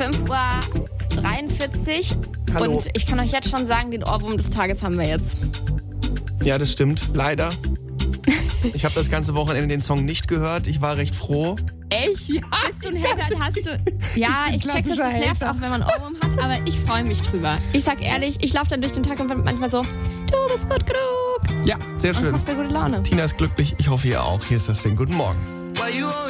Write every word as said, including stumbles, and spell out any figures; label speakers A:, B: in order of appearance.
A: fünf Uhr dreiundvierzig.
B: Hallo.
A: Und ich kann euch jetzt schon sagen, den Ohrwurm des Tages haben wir jetzt.
B: Ja, das stimmt. Leider. Ich habe das ganze Wochenende den Song nicht gehört. Ich war recht froh.
A: Echt? Ja. Bist du ein Hater? Hast du... Ja, ich, ich check, dass das nervt auch, wenn man Ohrwurm hat, aber ich freue mich drüber. Ich sag ehrlich, ich laufe dann durch den Tag und bin manchmal so, du bist gut genug.
B: Ja, sehr
A: Und
B: schön.
A: das macht mir gute Laune.
B: Tina ist glücklich. Ich hoffe, ihr auch. Hier ist das Ding. Guten Morgen.